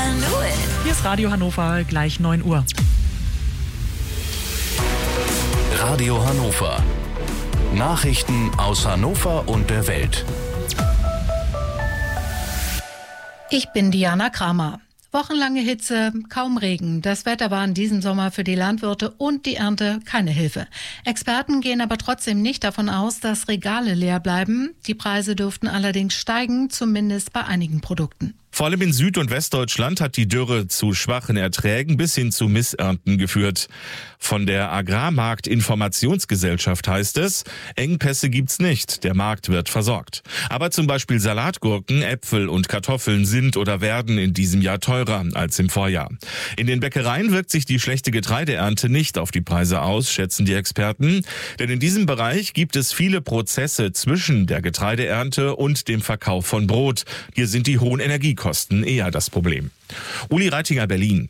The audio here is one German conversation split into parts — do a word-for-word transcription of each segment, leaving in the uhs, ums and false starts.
know it. Hier ist Radio Hannover, gleich neun Uhr. Radio Hannover. Nachrichten aus Hannover und der Welt. Ich bin Diana Kramer. Wochenlange Hitze, kaum Regen. Das Wetter war in diesem Sommer für die Landwirte und die Ernte keine Hilfe. Experten gehen aber trotzdem nicht davon aus, dass Regale leer bleiben. Die Preise dürften allerdings steigen, zumindest bei einigen Produkten. Vor allem in Süd- und Westdeutschland hat die Dürre zu schwachen Erträgen bis hin zu Missernten geführt. Von der Agrarmarkt-Informationsgesellschaft heißt es, Engpässe gibt's nicht, der Markt wird versorgt. Aber zum Beispiel Salatgurken, Äpfel und Kartoffeln sind oder werden in diesem Jahr teurer als im Vorjahr. In den Bäckereien wirkt sich die schlechte Getreideernte nicht auf die Preise aus, schätzen die Experten. Denn in diesem Bereich gibt es viele Prozesse zwischen der Getreideernte und dem Verkauf von Brot. Hier sind die hohen Energiekosten Kosten eher das Problem. Uli Reitinger, Berlin.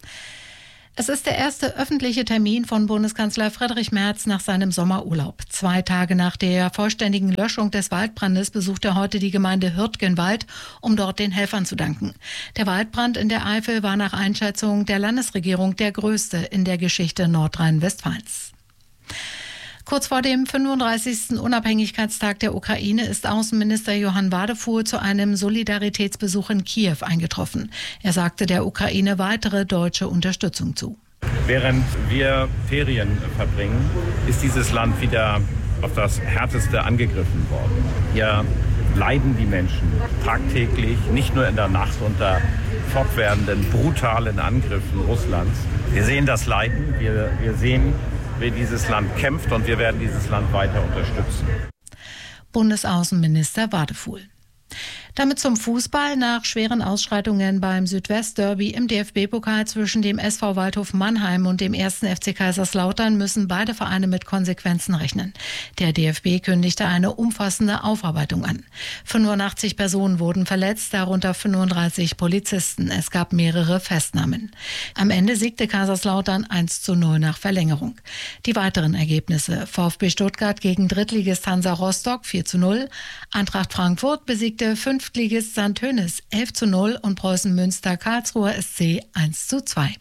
Es ist der erste öffentliche Termin von Bundeskanzler Friedrich Merz nach seinem Sommerurlaub. Zwei Tage nach der vollständigen Löschung des Waldbrandes besucht er heute die Gemeinde Hürtgenwald, um dort den Helfern zu danken. Der Waldbrand in der Eifel war nach Einschätzung der Landesregierung der größte in der Geschichte Nordrhein-Westfalens. Kurz vor dem fünfunddreißigsten Unabhängigkeitstag der Ukraine ist Außenminister Johann Wadefuhl zu einem Solidaritätsbesuch in Kiew eingetroffen. Er sagte der Ukraine weitere deutsche Unterstützung zu. Während wir Ferien verbringen, ist dieses Land wieder auf das Härteste angegriffen worden. Hier leiden die Menschen tagtäglich, nicht nur in der Nacht, unter fortwährenden, brutalen Angriffen Russlands. Wir sehen das Leiden, wir, wir sehen, wie dieses Land kämpft, und wir werden dieses Land weiter unterstützen. Bundesaußenminister Wadefuhl. Damit zum Fußball. Nach schweren Ausschreitungen beim Südwest-Derby im D F B-Pokal zwischen dem S V Waldhof Mannheim und dem ersten F C Kaiserslautern müssen beide Vereine mit Konsequenzen rechnen. Der D F B kündigte eine umfassende Aufarbeitung an. fünfundachtzig Personen wurden verletzt, darunter fünfunddreißig Polizisten. Es gab mehrere Festnahmen. Am Ende siegte Kaiserslautern eins zu null nach Verlängerung. Die weiteren Ergebnisse: VfB Stuttgart gegen Drittligist Hansa Rostock vier zu null, Eintracht Frankfurt besiegte Fünftligist Sankt Hönes elf zu null und Preußen Münster Karlsruher S C eins zu zwei.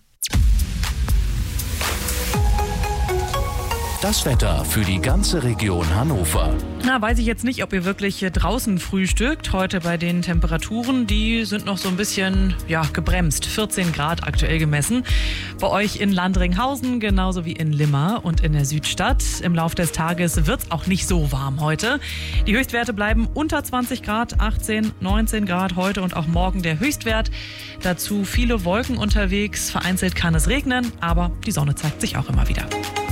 Das Wetter für die ganze Region Hannover. Na, weiß ich jetzt nicht, ob ihr wirklich draußen frühstückt. Heute bei den Temperaturen, die sind noch so ein bisschen ja, gebremst. vierzehn Grad aktuell gemessen. Bei euch in Landringhausen, genauso wie in Limmer und in der Südstadt. Im Laufe des Tages wird es auch nicht so warm heute. Die Höchstwerte bleiben unter zwanzig Grad, achtzehn, neunzehn Grad heute und auch morgen der Höchstwert. Dazu viele Wolken unterwegs. Vereinzelt kann es regnen, aber die Sonne zeigt sich auch immer wieder.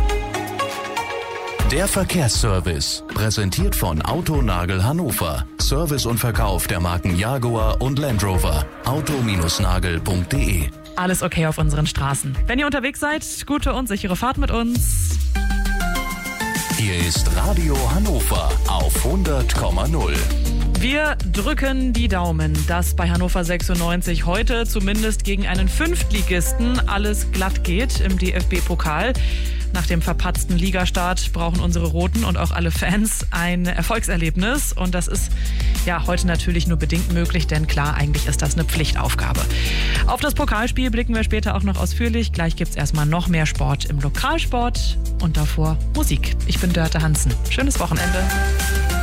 Der Verkehrsservice, präsentiert von Autonagel Hannover. Service und Verkauf der Marken Jaguar und Land Rover. auto nagel punkt de. Alles okay auf unseren Straßen. Wenn ihr unterwegs seid, gute und sichere Fahrt mit uns. Hier ist Radio Hannover auf hundert Komma null. Wir drücken die Daumen, dass bei Hannover sechsundneunzig heute zumindest gegen einen Fünftligisten alles glatt geht im D F B-Pokal. Nach dem verpatzten Ligastart brauchen unsere Roten und auch alle Fans ein Erfolgserlebnis. Und das ist ja heute natürlich nur bedingt möglich, denn klar, eigentlich ist das eine Pflichtaufgabe. Auf das Pokalspiel blicken wir später auch noch ausführlich. Gleich gibt es erstmal noch mehr Sport im Lokalsport und davor Musik. Ich bin Dörte Hansen. Schönes Wochenende.